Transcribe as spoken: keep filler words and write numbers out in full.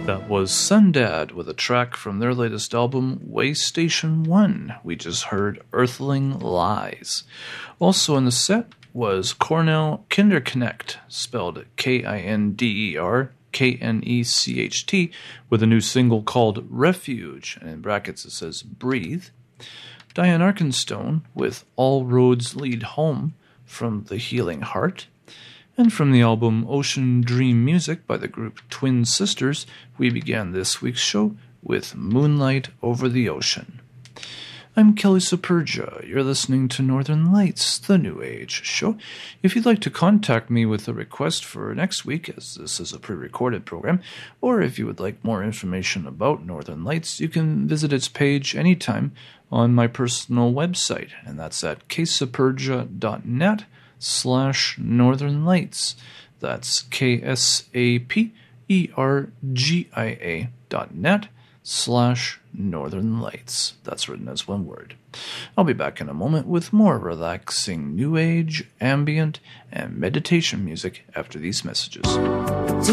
That was Sundad with a track from their latest album, Waystation one. We just heard Earthling Lies. Also in the set was Cornell Kinderknecht, spelled K I N D E R K N E C H T, with a new single called Refuge, and in brackets it says Breathe. Diane Arkenstone with All Roads Lead Home from The Healing Heart. And from the album Ocean Dream Music by the group Twin Sisters, we began this week's show with Moonlight Over the Ocean. I'm Kelly Superga. You're listening to Northern Lights, the New Age show. If you'd like to contact me with a request for next week, as this is a pre-recorded program, or if you would like more information about Northern Lights, you can visit its page anytime on my personal website, and that's at k superga dot net slash Northern Lights. That's K S A P E R G I A dot net slash Northern Lights. That's written as one word. I'll be back in a moment with more relaxing new age, ambient, and meditation music after these messages.